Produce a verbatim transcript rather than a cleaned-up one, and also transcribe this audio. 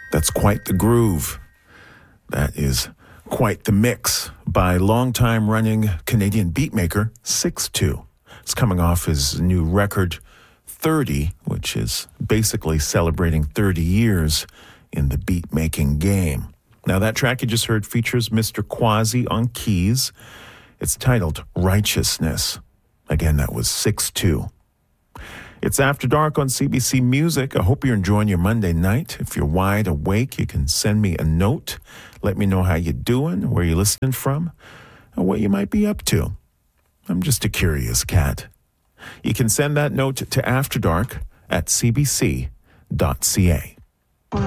That's quite the groove. That is quite the mix by longtime running Canadian beatmaker six two. It's coming off his new record thirty, which is basically celebrating thirty years in the beat-making game. Now, that track you just heard features Mister Quasi on keys. It's titled Righteousness. Again, that was six two. It's After Dark on C B C Music. I hope you're enjoying your Monday night. If you're wide awake, you can send me a note. Let me know how you're doing, where you're listening from, and what you might be up to. I'm just a curious cat. You can send that note to After Dark at c b c dot c a.